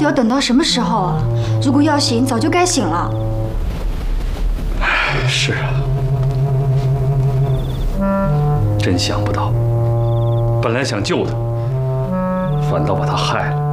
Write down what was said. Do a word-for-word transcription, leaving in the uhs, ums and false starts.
底要等到什么时候啊？如果要醒，早就该醒了。 哎，是啊，真想不到，本来想救他，反倒把他害了。